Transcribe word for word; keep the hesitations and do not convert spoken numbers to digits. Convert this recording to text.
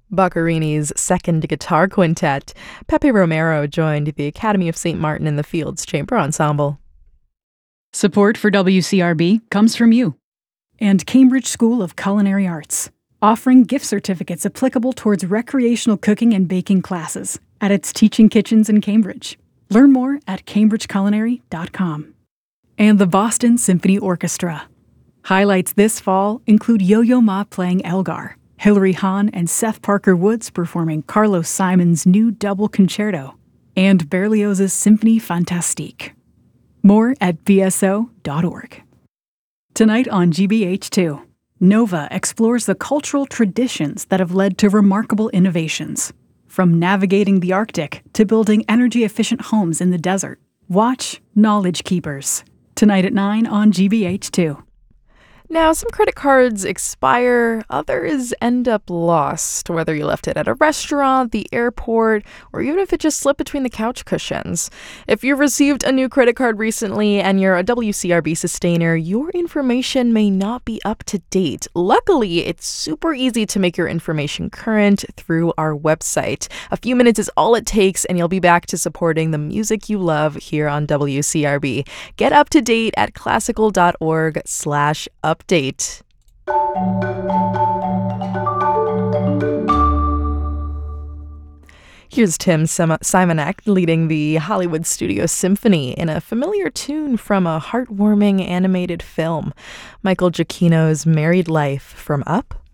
Boccherini's second guitar quintet. Pepe Romero joined the Academy of Saint Martin in the Fields Chamber Ensemble. Support for W C R B comes from you and Cambridge School of Culinary Arts, offering gift certificates applicable towards recreational cooking and baking classes at its teaching kitchens in Cambridge. Learn more at cambridge culinary dot com. And the Boston Symphony Orchestra. Highlights this fall include Yo-Yo Ma playing Elgar, Hilary Hahn and Seth Parker Woods performing Carlos Simon's new double concerto, and Berlioz's Symphonie Fantastique. More at b s o dot org. Tonight on G B H two, Nova explores the cultural traditions that have led to remarkable innovations. From navigating the Arctic to building energy-efficient homes in the desert. Watch Knowledge Keepers. Tonight at nine on G B H two. Now, some credit cards expire, others end up lost, whether you left it at a restaurant, the airport, or even if it just slipped between the couch cushions. If you've received a new credit card recently and you're a W C R B sustainer, your information may not be up to date. Luckily, it's super easy to make your information current through our website. A few minutes is all it takes, and you'll be back to supporting the music you love here on W C R B. Get up to date at classical.org slash up. Update. Here's Tim Simonek leading the Hollywood Studio Symphony in a familiar tune from a heartwarming animated film, Michael Giacchino's Married Life from Up.